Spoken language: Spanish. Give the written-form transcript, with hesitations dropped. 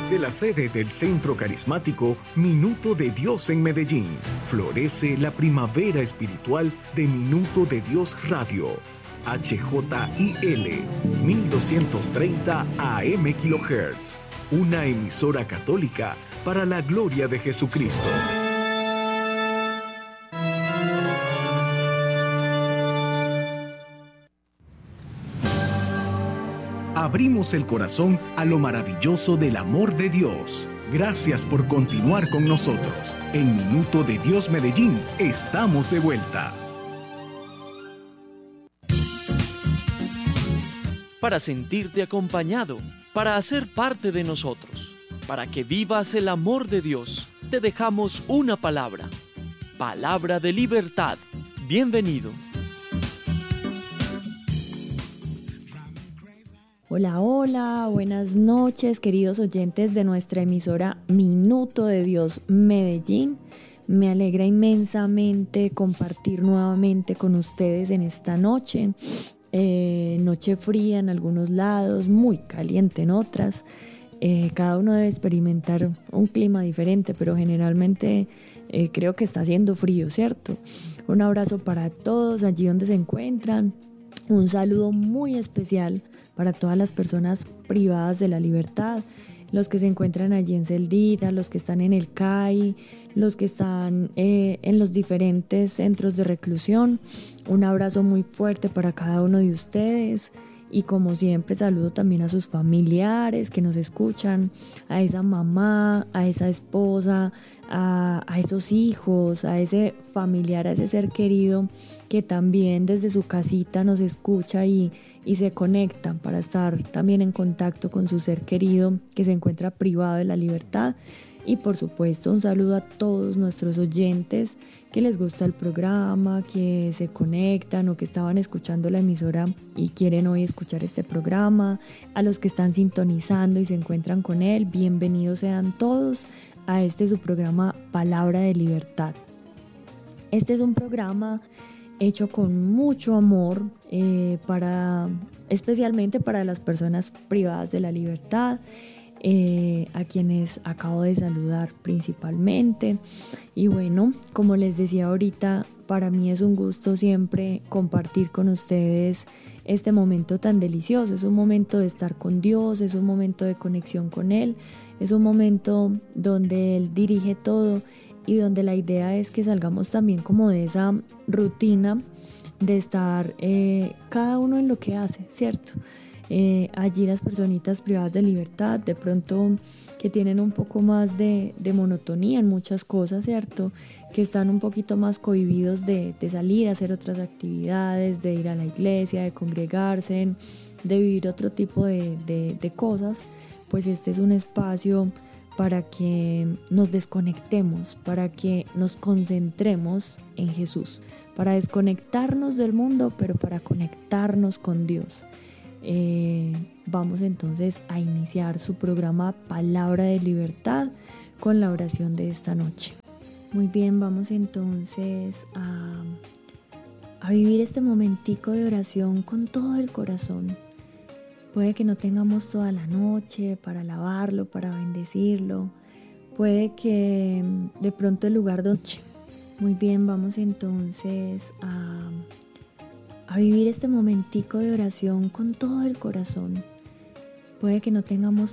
Desde la sede del Centro Carismático Minuto de Dios en Medellín, florece la primavera espiritual de Minuto de Dios Radio. HJIL 1230 AM kHz, una emisora católica para la gloria de Jesucristo. Abrimos el corazón a lo maravilloso del amor de Dios. Gracias por continuar con nosotros. En Minuto de Dios Medellín, estamos de vuelta. Para sentirte acompañado, para hacer parte de nosotros, para que vivas el amor de Dios, te dejamos una palabra. Palabra de libertad. Bienvenido. Hola, hola, buenas noches, queridos oyentes de nuestra emisora Minuto de Dios Medellín. Me alegra inmensamente compartir nuevamente con ustedes en esta noche. Noche fría en algunos lados, muy caliente en otras. Cada uno debe experimentar un clima diferente, pero generalmente creo que está haciendo frío, ¿cierto? Un abrazo para todos allí donde se encuentran. Un saludo muy especial para todas las personas privadas de la libertad, los que se encuentran allí en Celdita, los que están en el CAI, los que están en los diferentes centros de reclusión. Un abrazo muy fuerte para cada uno de ustedes y como siempre saludo también a sus familiares que nos escuchan, a esa mamá, a esa esposa, a esos hijos, a ese familiar, a ese ser querido que también desde su casita nos escucha y se conectan para estar también en contacto con su ser querido que se encuentra privado de la libertad. Y por supuesto un saludo a todos nuestros oyentes que les gusta el programa, que se conectan o que estaban escuchando la emisora y quieren hoy escuchar este programa, a los que están sintonizando y se encuentran con él, bienvenidos sean todos a este su programa Palabra de Libertad. Este es un programa hecho con mucho amor especialmente para las personas privadas de la libertad, a quienes acabo de saludar principalmente. Y bueno, como les decía ahorita, para mí es un gusto siempre compartir con ustedes este momento tan delicioso. Es un momento de estar con Dios, es un momento de conexión con Él, es un momento donde Él dirige todo y donde la idea es que salgamos también como de esa rutina de estar cada uno en lo que hace, ¿cierto? Allí las personitas privadas de libertad, de pronto que tienen un poco más de monotonía en muchas cosas, ¿cierto? Que están un poquito más cohibidos de salir a hacer otras actividades, de ir a la iglesia, de congregarse, de vivir otro tipo de cosas, pues este es un espacio para que nos desconectemos, para que nos concentremos en Jesús, para desconectarnos del mundo, pero para conectarnos con Dios. Vamos entonces a iniciar su programa Palabra de Libertad con la oración de esta noche. Muy bien, vamos entonces a vivir este momentico de oración con todo el corazón. Puede que no tengamos toda la noche para alabarlo, para bendecirlo. Puede que de pronto el lugar donde... Muy bien, vamos entonces a vivir este momentico de oración con todo el corazón. Puede que no tengamos